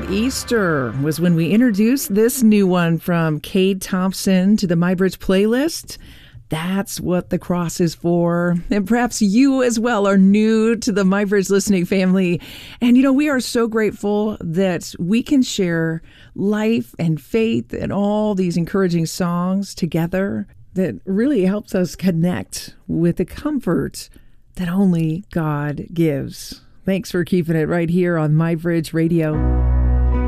Easter was when we introduced this new one from Cade Thompson to the MyBridge playlist. That's what the cross is for. And perhaps you as well are new to the MyBridge listening family. And, we are so grateful that we can share life and faith and all these encouraging songs together that really helps us connect with the comfort that only God gives. Thanks for keeping it right here on MyBridge Radio.